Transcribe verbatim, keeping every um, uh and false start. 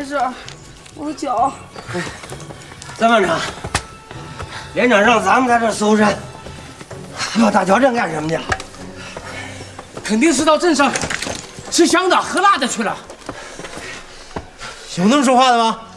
没事，我的脚。 曾班长，连长让咱们在这搜山，跑大桥镇干什么去？ 肯定是到镇上吃香的喝辣的去了。 有那么说话的吗？